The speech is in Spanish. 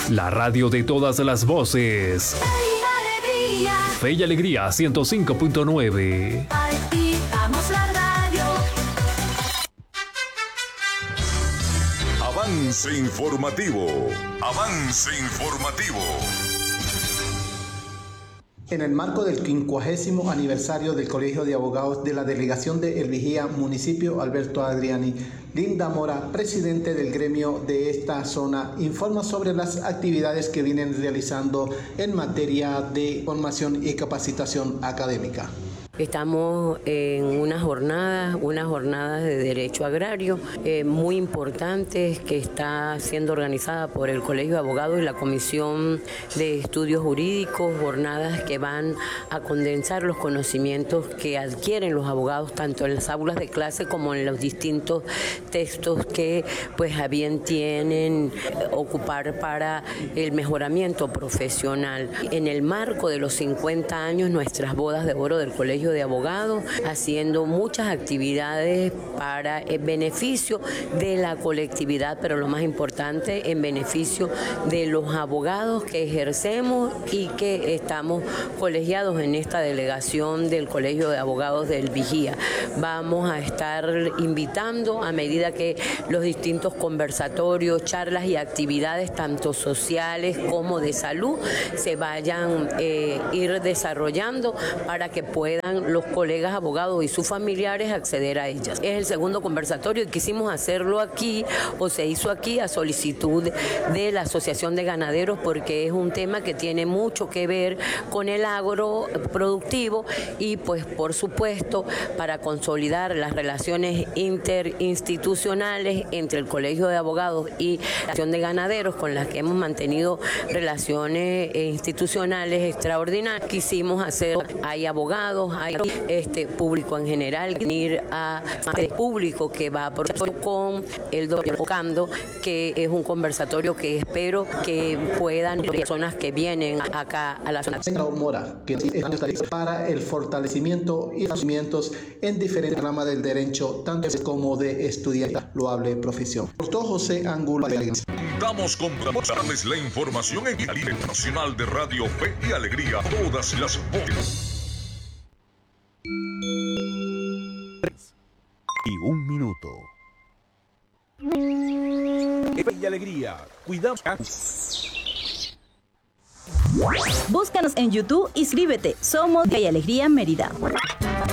La radio de todas las voces. Fe y Alegría 105.9. Vamos la radio. Avance informativo. Avance informativo. En el marco del 50º aniversario del Colegio de Abogados de la Delegación de El Vigía, municipio Alberto Adriani, Linda Mora, presidente del gremio de esta zona, informa sobre las actividades que vienen realizando en materia de formación y capacitación académica. Estamos en unas jornadas de derecho agrario muy importantes que está siendo organizada por el Colegio de Abogados y la Comisión de Estudios Jurídicos, jornadas que van a condensar los conocimientos que adquieren los abogados tanto en las aulas de clase como en los distintos textos que pues a bien tienen ocupar para el mejoramiento profesional. En el marco de los 50 años, nuestras bodas de oro del Colegio de Abogados, haciendo muchas actividades para el beneficio de la colectividad, pero lo más importante, en beneficio de los abogados que ejercemos y que estamos colegiados en esta delegación del Colegio de Abogados del Vigía. Vamos a estar invitando a medida que los distintos conversatorios, charlas y actividades, tanto sociales como de salud, se vayan ir desarrollando para que puedan los colegas abogados y sus familiares acceder a ellas. Es el segundo conversatorio y quisimos hacerlo aquí, o se hizo aquí a solicitud de la Asociación de Ganaderos, porque es un tema que tiene mucho que ver con el agro productivo y pues por supuesto para consolidar las relaciones interinstitucionales entre el Colegio de Abogados y la Asociación de Ganaderos, con las que hemos mantenido relaciones institucionales extraordinarias. Quisimos hacer, hay abogados, hay público en general, ir a público que va por con el doctor Ocando, que es un conversatorio que espero que puedan personas que vienen acá a la zona. Mora, que para el fortalecimiento y conocimientos en diferentes ramas del derecho, tanto como de estudiar loable profesión. Doctor José Angulo. Damos con la información en el Internacional de Radio Fe y Alegría, todas las voces. Y 1 minuto. Fe y Alegría, cuidamos. Búscanos en YouTube y suscríbete. Somos Fe y Alegría Mérida.